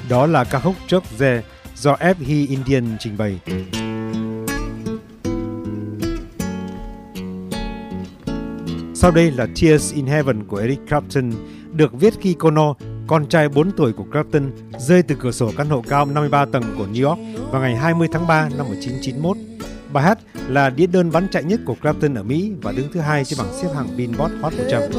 Đó là ca khúc George do F.H. Indian trình bày. Sau đây là Tears in Heaven của Eric Clapton, được viết khi Connor, con trai 4 tuổi của Clapton, rơi từ cửa sổ căn hộ cao 53 tầng của New York vào ngày 20 tháng 3 năm 1991. Bài hát là đĩa đơn bán chạy nhất của Clapton ở Mỹ và đứng thứ 2 trên bảng xếp hạng Billboard Hot 100.